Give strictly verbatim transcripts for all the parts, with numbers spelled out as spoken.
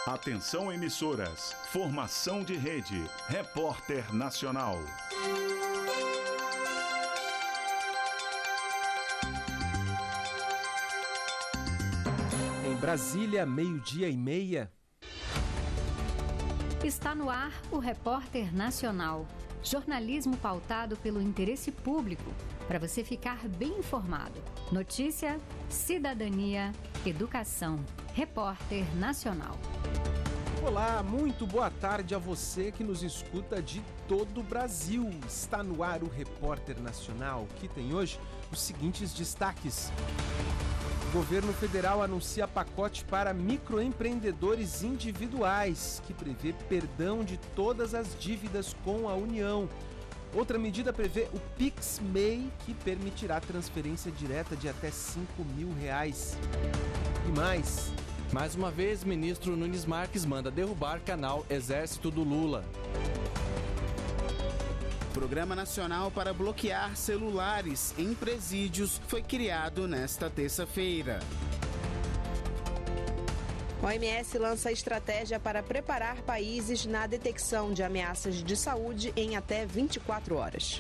Atenção emissoras, formação de rede, Repórter Nacional. Em Brasília, meio-dia e meia. Está no ar o Repórter Nacional. Jornalismo pautado pelo interesse público, para você ficar bem informado. Notícia, cidadania, educação. Repórter Nacional. Olá, muito boa tarde a você que nos escuta de todo o Brasil. Está no ar o Repórter Nacional, que tem hoje os seguintes destaques. O governo federal anuncia pacote para microempreendedores individuais, que prevê perdão de todas as dívidas com a União. Outra medida prevê o PicMei, que permitirá transferência direta de até cinco mil reais. E mais... Mais uma vez, ministro Nunes Marques manda derrubar canal Exército do Lula. Programa Nacional para bloquear celulares em presídios foi criado nesta terça-feira. O O M S lança estratégia para preparar países na detecção de ameaças de saúde em até vinte e quatro horas.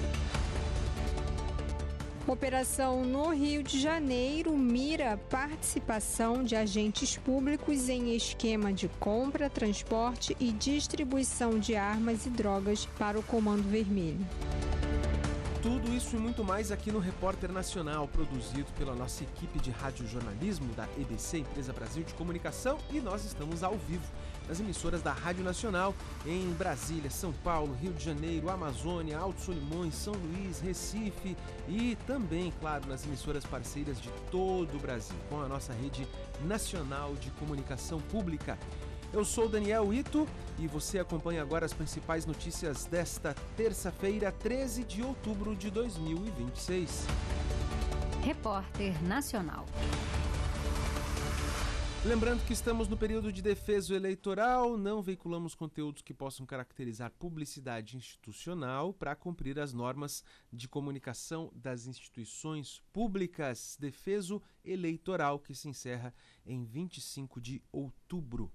Operação no Rio de Janeiro mira participação de agentes públicos em esquema de compra, transporte e distribuição de armas e drogas para o Comando Vermelho. Tudo isso e muito mais aqui no Repórter Nacional, produzido pela nossa equipe de radiojornalismo da E B C, Empresa Brasil de Comunicação, e nós estamos ao vivo nas emissoras da Rádio Nacional em Brasília, São Paulo, Rio de Janeiro, Amazônia, Alto Solimões, São Luís, Recife e também, claro, nas emissoras parceiras de todo o Brasil, com a nossa rede nacional de comunicação pública. Eu sou Daniel Ito e você acompanha agora as principais notícias desta terça-feira, treze de outubro de dois mil e vinte e seis. Repórter Nacional. Lembrando que estamos no período de defeso eleitoral, não veiculamos conteúdos que possam caracterizar publicidade institucional para cumprir as normas de comunicação das instituições públicas. Defeso eleitoral que se encerra em vinte e cinco de outubro.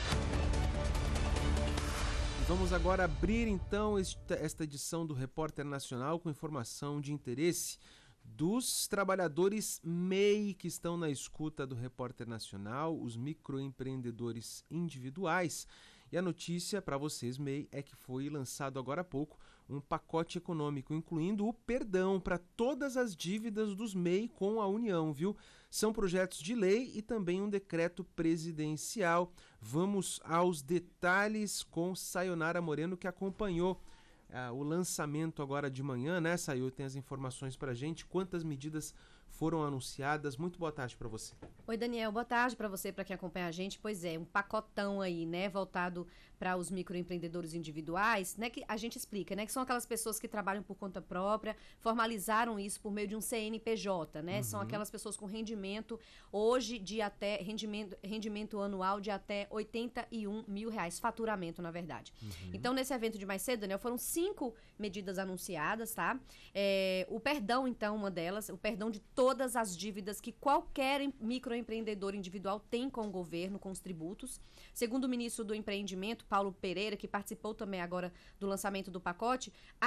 Vamos agora abrir então esta, esta edição do Repórter Nacional com informação de interesse dos trabalhadores M E I que estão na escuta do Repórter Nacional, os microempreendedores individuais. E a notícia para vocês, M E I, é que foi lançado agora há pouco um pacote econômico, incluindo o perdão para todas as dívidas dos M E I com a União, viu? São projetos de lei e também um decreto presidencial. Vamos aos detalhes com Sayonara Moreno, que acompanhou Ah, o lançamento agora de manhã, né, Sayu? Tem as informações pra gente, quantas medidas foram anunciadas. Muito boa tarde para você. Oi, Daniel, boa tarde para você, para quem acompanha a gente. Pois é, um pacotão aí, né, voltado para os microempreendedores individuais, né, que a gente explica, né, que são aquelas pessoas que trabalham por conta própria, formalizaram isso por meio de um C N P J, né, uhum. São aquelas pessoas com rendimento hoje de até, rendimento, rendimento anual de até oitenta e um mil reais, faturamento, na verdade. Uhum. Então, nesse evento de mais cedo, Daniel, foram cinco medidas anunciadas, tá? É, o perdão, então, uma delas, o perdão de todas as dívidas que qualquer microempreendedor individual tem com o governo, com os tributos. Segundo o ministro do Empreendimento, Paulo Pereira, que participou também agora do lançamento do pacote,